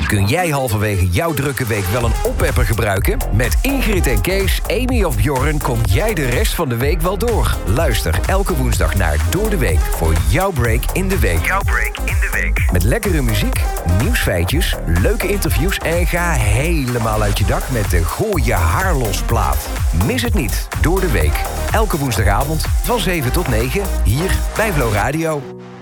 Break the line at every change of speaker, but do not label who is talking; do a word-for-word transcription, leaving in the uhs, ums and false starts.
Kun jij halverwege jouw drukke week wel een oppepper gebruiken? Met Ingrid en Kees, Amy of Bjorn kom jij de rest van de week wel door. Luister elke woensdag naar Door de Week voor jouw break in de week.
Jouw break in de week.
Met lekkere muziek, nieuwsfeitjes, leuke interviews en ga helemaal uit je dak met de Gooi je haar los plaat. Mis het niet, Door de Week. Elke woensdagavond van zeven tot negen hier bij Flow Radio.